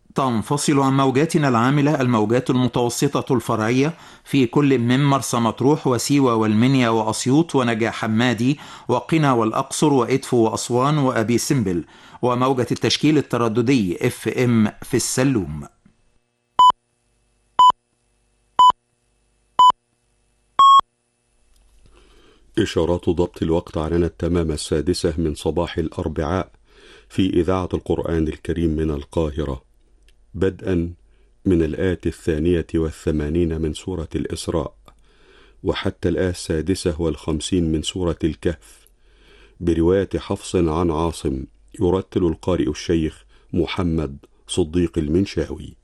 تنفصل عن موجاتنا العاملة الموجات المتوسطة الفرعية في كل من مرسى مطروح وسيوة والمنيا وأسيوط ونجع حمادي وقنا والأقصر وإدفو وأسوان وأبي سمبل، وموجة التشكيل الترددي FM في السلوم. إشارات ضبط الوقت أعلنت تمام 6:00 من صباح الأربعاء في إذاعة القرآن الكريم من القاهرة، بدءا من الآية 82 من سورة الإسراء وحتى الآية 56 من سورة الكهف، برواية حفص عن عاصم، يرتل القارئ الشيخ محمد صديق المنشاوي.